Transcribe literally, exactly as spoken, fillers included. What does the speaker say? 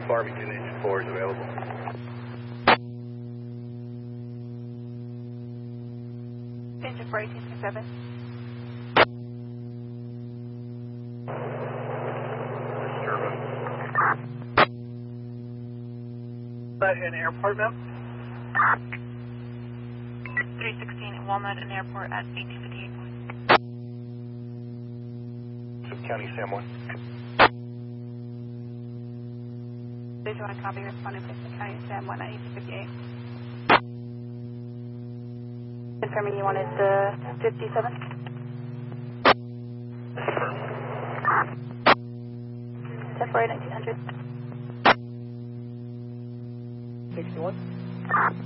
Farmington engine four is available. Engine four eighteen seven. Disturbance. In airport, ma'am? three sixteen at Walnut and Airport at eighteen fifty-eight. County Sam one. Visual and copy responding to County Sam one at eighteen fifty-eight. Confirming you wanted the fifty-seven. Temporary nineteen hundred. sixty-one.